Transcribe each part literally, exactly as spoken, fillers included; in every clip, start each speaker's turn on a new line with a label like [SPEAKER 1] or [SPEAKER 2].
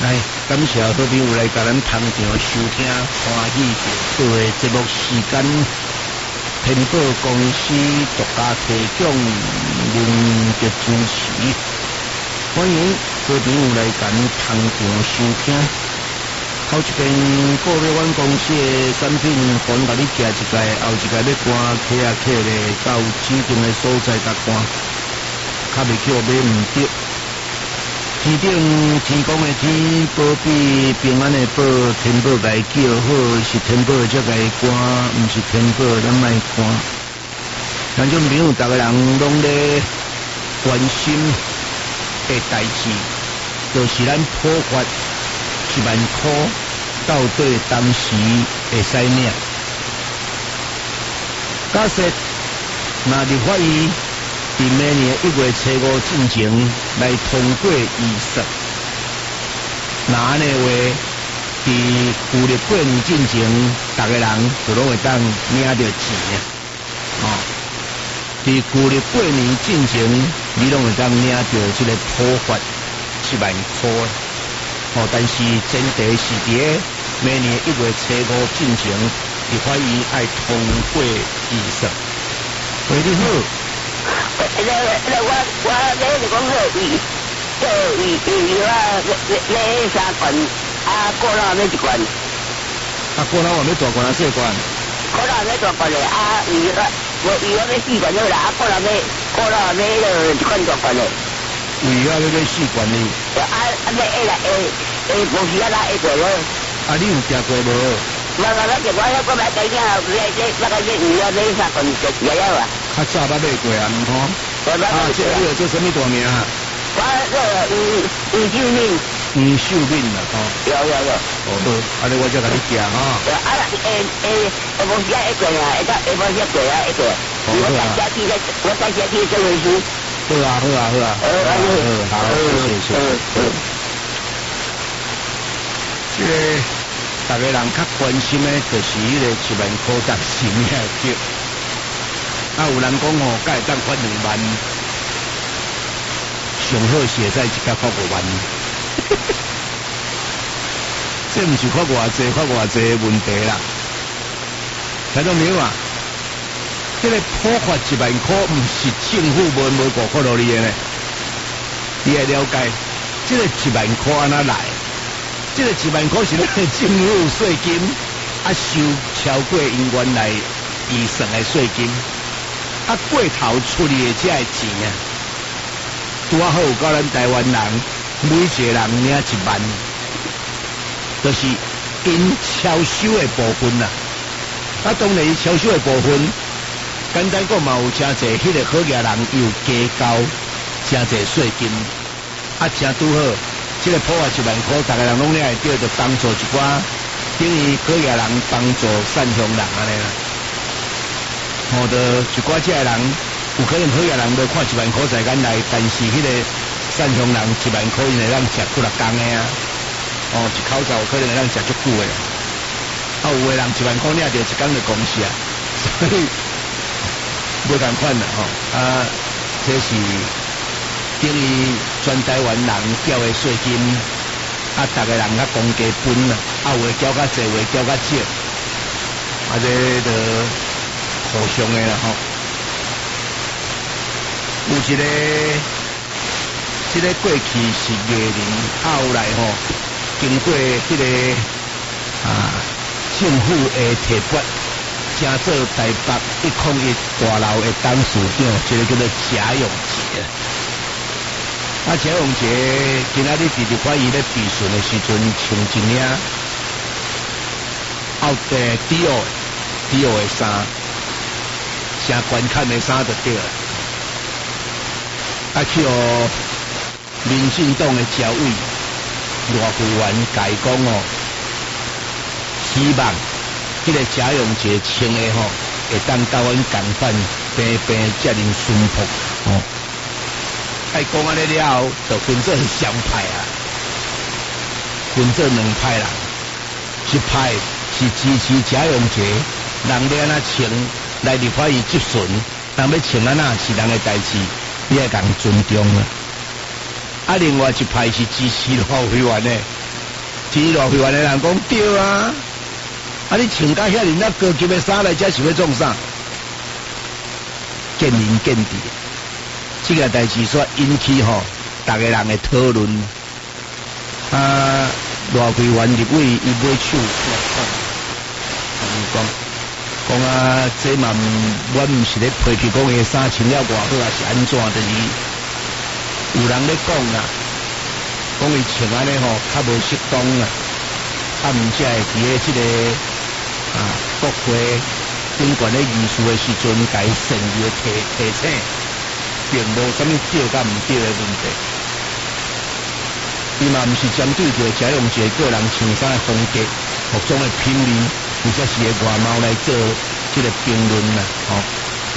[SPEAKER 1] 来，感谢好朋友来甲咱捧场收听欢喜报报的节目时间，天宝公司独家提供连接支持，欢迎好朋友来甲咱捧场收听。头一遍购买阮公司的产品，先甲你寄一届，后一届要赶客啊客咧，到指定的所在甲赶，较袂叫买唔着。天顶天公的天，保庇平安的保，天保该叫好，是天保才该赶，毋是天保咱莫赶。咱种朋友，逐个人拢咧关心的代志，就是咱普发一万块，到底当时会使领？假设若立法院伫明年一月初五进前来通过议说，那安尼话，伫旧历过年进前，逐个人就拢会当领到钱啊！哦，伫旧历过年进前，你拢会当领到即个普发一万块。哦，但是前提是伫明年一月初五进前，立法院爱通过议说。喂，你好。
[SPEAKER 2] 那那我我那就讲个伊，个伊伊我那那三罐，啊过了那一罐，
[SPEAKER 1] 啊过了我要大罐啊小罐，
[SPEAKER 2] 过了那大罐嘞，啊伊我我伊我要四罐了啦，啊过了那过了那个一罐大罐嘞，
[SPEAKER 1] 为啊要买四罐哩，
[SPEAKER 2] 啊啊那下来下下无时啊拉下过咯，
[SPEAKER 1] 啊你有食过无？
[SPEAKER 2] 我我我就我我我买几件，那那那个那鱼啊那三罐就也有啊。
[SPEAKER 1] 较早捌买过啊，毋通。啊，这你有做什么大名啊？
[SPEAKER 2] 我这个余余秀敏。
[SPEAKER 1] 余秀敏啊，吼。
[SPEAKER 2] 有有有。
[SPEAKER 1] 哦，好，安尼我才甲你寄吼。
[SPEAKER 2] 啊，诶诶，下晡时啊一过啊，下到下晡时过啊一过。我在家去咧，我在家去做回事。
[SPEAKER 1] 好啊好啊好啊。好好好，谢谢谢谢。这个大家人较关心的，就是迄个一万块当时领着。啊，有人讲吼，甲会当发两万，上好是会使一甲发五万。这毋是发偌济，发偌济的问题啦。听到没有啊？这个普发一万块，毋是政府无无顾发落你的呢。你要了解，这个一万块安怎来？这个一万块是咱的政府税金，啊收超过因原来预算的税金。啊，过头处理的这个钱啊，拄啊好有够咱台湾人每一个人领一万，就是因超收的部分啦。啊，当然超收的部分，简单讲嘛有真侪，迄个好业人又加交真侪税金，啊，真拄好，这个普发一万块，大家人拢领会到，就帮助一寡等于好业人帮助善良人安尼啦。哦，就一寡这个人，有可能好业人要看一万块在眼内，但是迄个善良人一万块因会让食几六工的啊。哦，一口罩可能会让食足久的。啊，有的人一万块领着一工就公司啊，所以无同款啦吼。啊，这是等于全台湾人缴的税金，啊，逐个人较公家分啦，啊，有的缴较济，有的缴较少，啊，这个。互相的啦吼，有一个，这个过去是艺人，后来吼，经过这个啊政府的提拔，正做台北一控一大楼的董事长，这个叫做贾永杰。啊，贾永杰今仔日伫立法院咧备询的时阵，穿一领奥地迪奥迪奥的衫。正观看的衫就对了，啊，去哦，民进党的焦委罗富元改讲哦，希望迄个贾永杰穿的吼，会当甲阮共款平平遮尔淳朴哦。爱讲安尼了后，就分做双派啊，分做两派人，一派是支持贾永杰，人要安怎穿。来立法院质询，人要穿安那是人的代志，你要共尊重啊。啊，另外一派是支持罗委员的， 其实罗慧环的人讲对啊，啊你穿甲遐人家高级的衫来，才是要创啥？见仁见智，这个代志所引起吼，大家人的讨论。啊，罗慧环入位伊买手，讲讲啊，这嘛我毋是咧批评讲个衫穿了偌好，还是安怎？就是有人咧讲啊，讲伊穿安尼吼，较无适当啊，啊，毋才会伫咧即个啊国会顶悬咧议事的时阵，甲伊善意的提提醒，并无啥物对甲毋对的问题。伊嘛毋是针对着贾永杰个人穿衫的风格、服装的品味，或者是个外貌来做即个评论啦，吼、哦。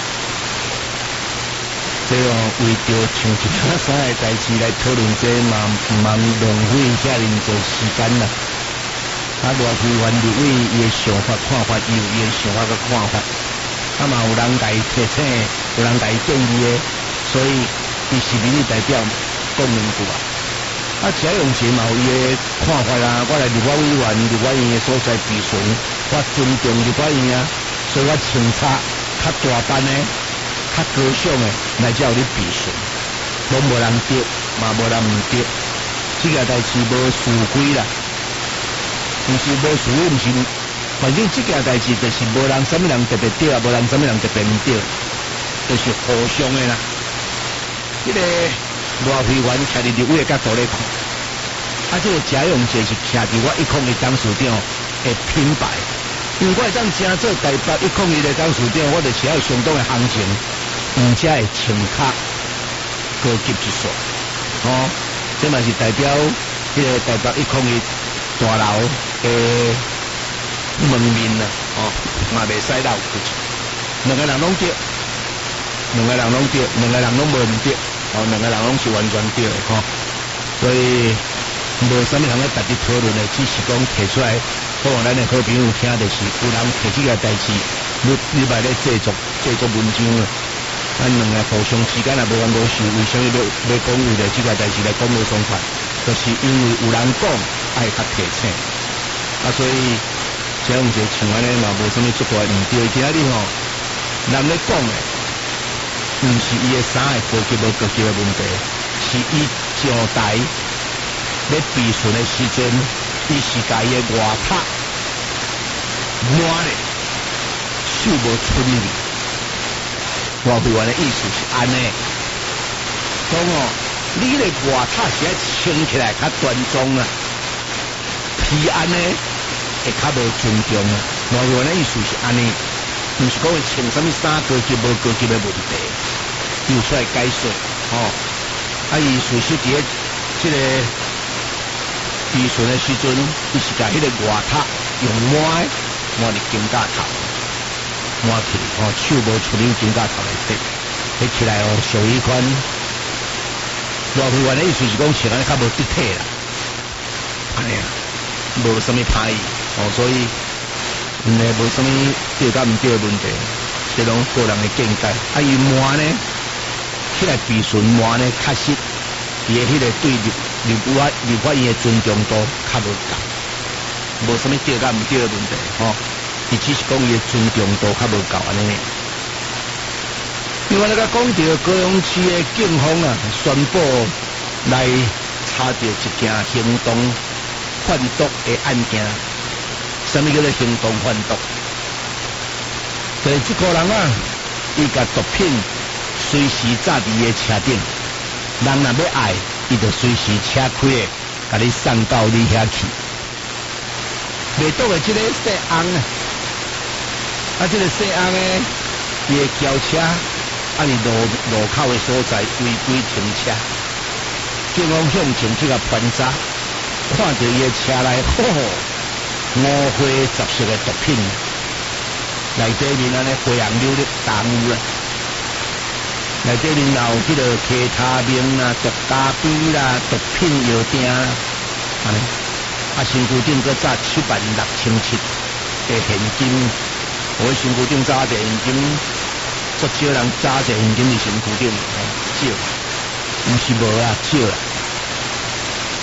[SPEAKER 1] 这哦为着穿一件衫的代志来讨论，这嘛毋茫浪费遐尔多时间啦。啊，罗慧环入位伊的想法看法，伊有伊的想法甲看法，啊嘛有人甲伊提醒，有人甲伊建议的，所以伊是民意代表讲两句啊。啊，贾永杰嘛有伊的看法啦，我来立法委员、立法院的所在咨询，我尊重立法院啊，所以我清查较大班的、较高尚的来才有咧咨询，拢无人对，嘛无人毋对，这个代志无事规啦，毋是无事规，毋是，反正这件代志就是无人啥物人特别对啊，无人啥物人特别毋对，就是互相的啦，这个。罗慧环徛伫立委的角度来看，啊，这个贾永杰是徛伫我一控的董事长的品牌，因为我会当正做台北一控一的董事长，我就是要相当的行情，而且会穿卡高级一数，哦，这嘛是代表迄个台北一控一大楼的门面啦，哦，嘛袂使漏出去，两个人拢对，两个人拢对，两个人拢无唔对。哦，两个人拢是完全对的吼、哦，所以无啥物通咧特别讨论的，只是讲提出来，好让咱的好朋友听，就是有人提这个代志，你你来咧制作制作文章啊，咱两个互相之间也无讲无事，为什么要要讲为了这个代志来讲无爽快？就是因为有人讲爱较提醒，啊，所以这样子像安尼嘛，无啥物足大唔对，其他哩吼，人咧讲的。毋是伊个衫的高级无高级的问题，是伊上台咧备询的时阵，伊是家伊个外套满咧，手无出力。罗慧环的意思是安尼，讲哦，你个外套是要穿起来较端庄啊，皮安尼会较无尊重啊。罗慧环的意思是安尼，毋是讲伊穿啥物衫高级无高级的问题。又出来解说，哦，啊，伊随时伫咧即个咨询的时阵，伊是甲迄个外套用抹抹入金架头，抹起，哦，手无出入金架头内底，迄起来哦，属于款罗慧环的意思是讲穿安尼较无得体啦，安尼啊，无啥物歹意，哦，所以嗯，无啥物对甲毋对的问题，这种个人的见解，啊，伊抹呢？起来备询满呢，确实伊个迄个对立立法立法院的尊重度较无够，无啥物对甲毋对的问题，吼、哦，伊只是讲伊的尊重度较无够安尼。另外，咱讲到高雄市的警方啊，宣布来查到一件行动贩毒的案件。什么叫做行动贩毒？就是这个人啊，伊甲毒品。随时炸伫伊个车顶，人若要爱，伊就随时车开个，甲你送到你遐去。卖毒的即个细翁啊，啊，即、這个细翁诶，伊会轿车按你路路口的所在违规停车，警方向前去甲盘查，看到伊个车内，吼、哦，五花杂色的毒品，内底面安尼花红柳绿动物啦。内底面有迄个其他命啦、毒咖啡啦、毒品药订啦，啊，啊，身躯顶搁砸七万六千七的现金，我身躯顶砸一现金，足少人砸一现金伫身躯顶，少，毋是无啊，少啦。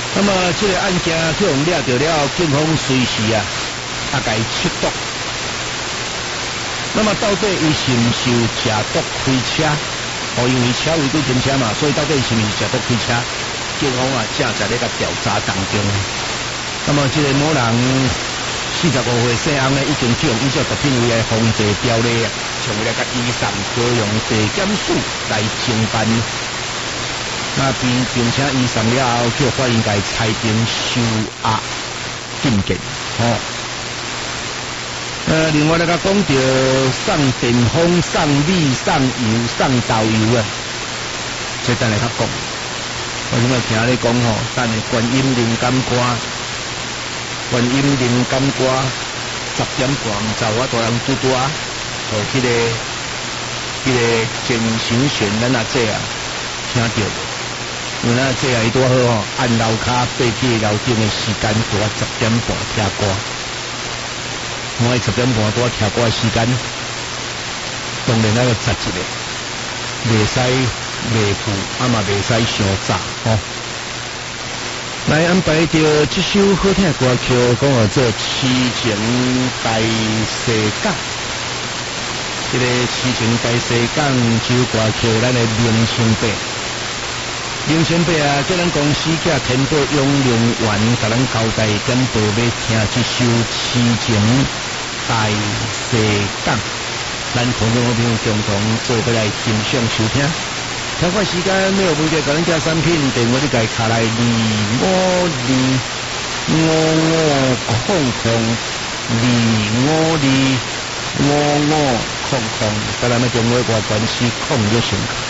[SPEAKER 1] 那么这个案件去互掠到了，警方随时啊，啊，甲伊緝毒。那么到底伊是毋是有食毒开车？哦，因为车违规停车嘛，所以到底是毋是食毒开车？警方啊正在咧个调查当中。那么这个某人四十五岁姓翁呢，已经使用依照毒品危害防治条例啊，成为了个移送高雄地检署来侦办。那并并且移送了后，叫法院甲伊裁定收押禁见。哦。呃，另外来甲讲到送电风、送米、送油、送豆油啊，这等来较讲。我今仔听你讲吼，等下观音灵感歌，观音灵感歌，十点半唔知我大人拄拄啊，和迄、那个迄、那个简行选咱阿姐啊，听到。因为咱阿姐啊，伊拄好吼，按楼骹爬起楼顶的时间，拄啊十点半听歌。我十点半拄啊听歌的时间，当然那个十一个，袂使袂赴，啊嘛袂使伤早哦。来安排着这首好听的歌曲，讲叫做《痴情大西港》。这个《痴情大西港》这首歌曲，咱的明星伯，明星伯啊，叫咱公司叫天宝永良园，甲咱交代简报要听这首《痴情大西港》，咱空中好朋友共同做伙来欣赏收听。听看时间，没有问题，甲咱家产品电话你家卡来二五二五五空空二五二五五空空，甲咱的电话挂关系控就行。